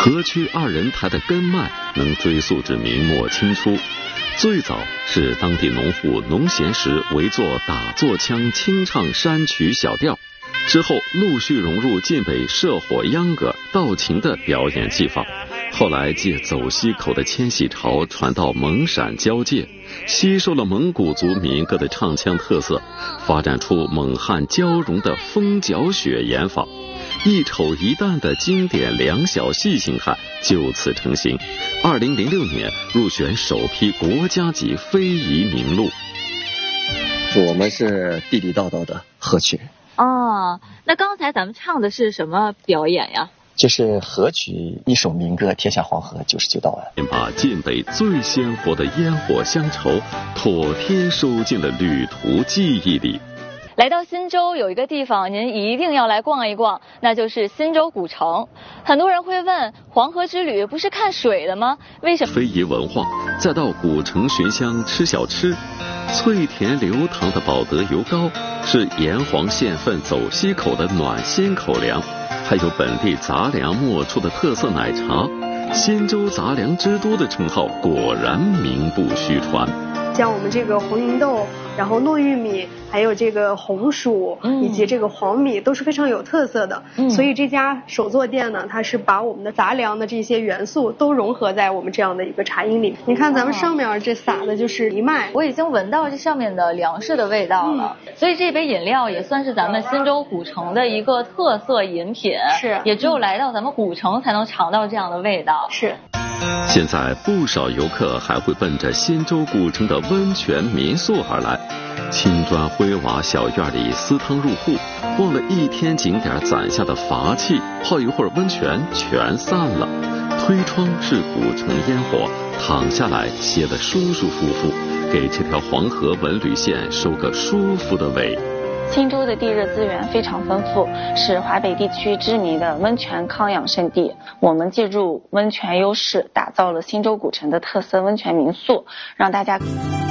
河曲二人台的根脉能追溯至明末清初，最早是当地农户农闲时围坐打坐腔清唱山曲小调，之后陆续融入晋北射火秧歌、道情的表演技法。后来借走西口的迁徙潮传到蒙陕交界，吸收了蒙古族民歌的唱腔特色，发展出蒙汉交融的风搅雪演法。一丑一旦的经典两小戏形态就此成型。2006年入选首批国家级非遗名录。 我们是地地道道的河曲。 哦，那刚才咱们唱的是什么表演呀？ 就是河曲一首民歌《天下黄河99道湾》， 把晋北最鲜活的烟火乡愁妥帖收进了旅途记忆里。 来到忻州有一个地方您一定要来逛一逛，那就是忻州古城。很多人会问，黄河之旅不是看水的吗？为什么？ 非遗文化，再到古城寻香吃小吃，脆甜流淌的保德油糕是炎黄县份走西口的暖心口粮，还有本地杂粮磨出的特色奶茶，忻州杂粮之都的称号果然名不虚传。 像我们这个红芸豆，然后糯玉米，还有这个红薯，以及这个黄米都是非常有特色的。所以这家手作店呢，它是把我们的杂粮的这些元素都融合在我们这样的一个茶饮里。你看咱们上面这撒的就是藜麦， 我已经闻到这上面的粮食的味道了。所以这杯饮料也算是咱们忻州古城的一个特色饮品， 是， 也只有来到咱们古城才能尝到这样的味道。 是。 现在不少游客还会奔着忻州古城的温泉民宿而来，青砖灰瓦小院里私汤入户，忘了一天景点攒下的乏气，泡一会儿温泉全散了。推窗是古城烟火，躺下来歇得舒舒服服，给这条黄河文旅线收个舒服的尾。 忻州的地热资源非常丰富，是华北地区知名的温泉康养胜地。我们借助温泉优势，打造了忻州古城的特色温泉民宿，让大家